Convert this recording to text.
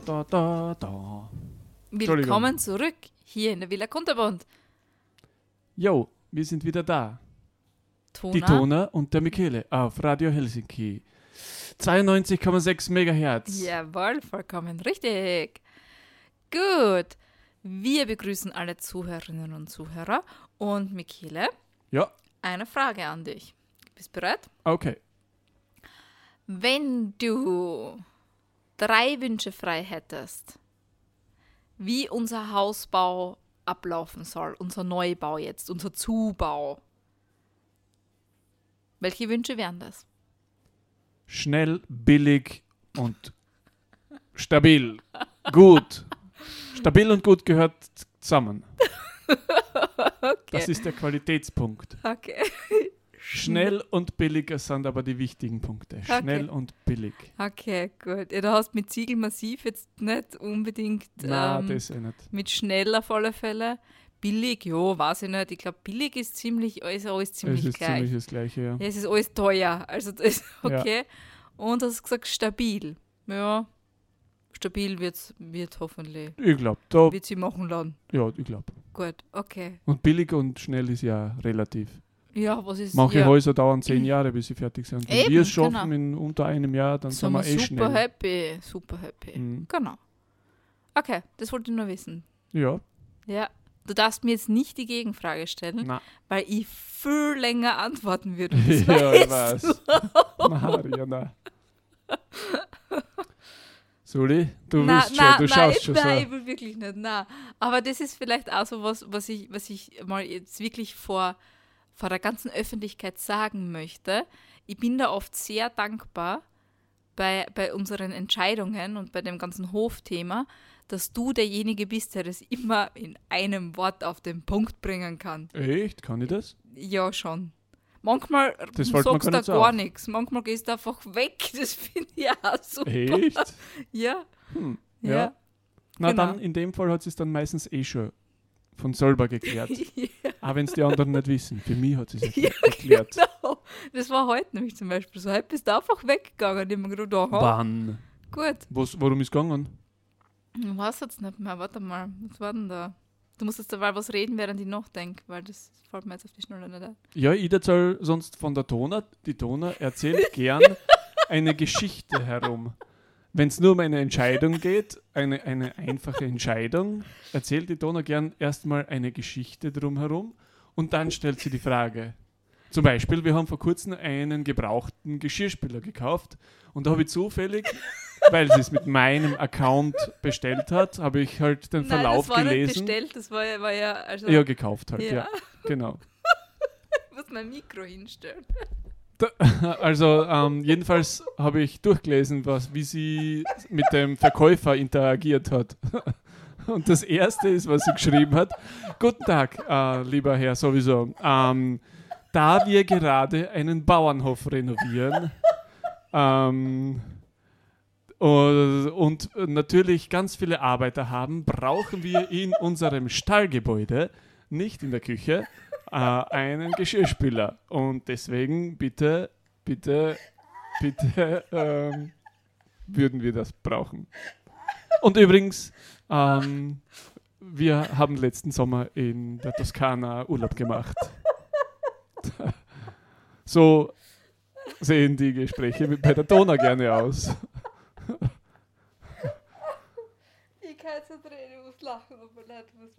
Da, da, da. Willkommen zurück hier in der Villa Kunterbund. Jo, wir sind wieder da. Tona. Die Tona und der Michele auf Radio Helsinki. 92,6 Megahertz. Jawohl, vollkommen richtig. Gut. Wir begrüßen alle Zuhörerinnen und Zuhörer. Und Michele, Ja, eine Frage an dich. Bist du bereit? okay. Wenn du 3 Wünsche frei hättest, wie unser Hausbau ablaufen soll, unser Neubau jetzt, unser Zubau, welche Wünsche wären das? Schnell, billig und stabil. Gut. Stabil und gut gehört zusammen. Okay. Das ist der Qualitätspunkt. Okay. Schnell und billig sind aber die wichtigen Punkte. Schnell und billig. Okay, gut. Ja, du hast mit Ziegel massiv jetzt nicht unbedingt Nein, das nicht. mit schnell auf alle Fälle. Billig, ja, weiß ich nicht. Ich glaube, billig ist ziemlich, alles ziemlich Es ist gleich. ziemlich das Gleiche, ja. Ja, es ist alles teuer. Also das ist okay. Und du hast gesagt, stabil. Ja, stabil wird hoffentlich. Ich glaube, da, Wird sie machen lassen. ja, ich glaube. Gut, okay. Und billig und schnell ist ja relativ. Ja, was ist... Manche ja. Häuser dauern 10 Jahre, bis sie fertig sind. Wenn Eben, wir es schaffen genau. in unter einem Jahr, dann sind wir Sind wir super schnell. happy. Super happy. Mhm. Genau. Okay, das wollte ich nur wissen. Ja, Ja, du darfst mir jetzt nicht die Gegenfrage stellen, na, weil ich viel länger antworten würde. Das ja, ich weißt weiß. Na, na. Soli, du willst schon, du schaust schon nein, ich so. will wirklich nicht, nein. Aber das ist vielleicht auch so was ich mal jetzt wirklich vor der ganzen Öffentlichkeit sagen möchte. Ich bin da oft sehr dankbar bei unseren Entscheidungen und bei dem ganzen Hofthema, dass du derjenige bist, der das immer in einem Wort auf den Punkt bringen kann. Echt? Kann ich das? Ja, schon. Manchmal Das fällt mir sagst du gar nicht so gar auf. nichts. Manchmal gehst du einfach weg. Das finde ich auch super. Echt? Ja. Hm. Ja. Ja. Na Genau. dann, in dem Fall hat es dann meistens schon von selber geklärt. Ja, Auch wenn es die anderen nicht wissen. Für mich hat es Ja, geklärt. genau. Das war heute nämlich zum Beispiel so. Heute bist du einfach weggegangen. Ich habe mir gedacht, aha, Wann? gut. Worum ist es gegangen? Ich weiß jetzt nicht mehr. Warte mal. Was war denn da? Du musst jetzt dabei was reden, während ich nachdenke, weil das fällt mir jetzt auf die Schnelle nicht ein. Ja, ich erzähle sonst von der Tona. Die Tona erzählt gern eine Geschichte herum. Wenn es nur um eine Entscheidung geht, eine einfache Entscheidung, erzählt die Tona gern erstmal eine Geschichte drumherum und dann stellt sie die Frage. Zum Beispiel, wir haben vor kurzem einen gebrauchten Geschirrspüler gekauft und da habe ich zufällig, weil sie es mit meinem Account bestellt hat, habe ich halt den Verlauf das war gelesen. nicht bestellt, das war ja also Ja, gekauft halt, Ja. ja. Genau. ich muss mein Mikro hinstellen. Also jedenfalls habe ich durchgelesen, wie sie mit dem Verkäufer interagiert hat. Und das Erste ist, was sie geschrieben hat. Guten Tag, lieber Herr sowieso. Da wir gerade einen Bauernhof renovieren und natürlich ganz viele Arbeiter haben, brauchen wir in unserem Stallgebäude, nicht in der Küche, einen Geschirrspüler. Und deswegen bitte würden wir das brauchen. Und übrigens, wir haben letzten Sommer in der Toskana Urlaub gemacht. So sehen die Gespräche bei der Tona gerne aus. Ich kann jetzt nicht reden, ich muss lachen, aber nicht.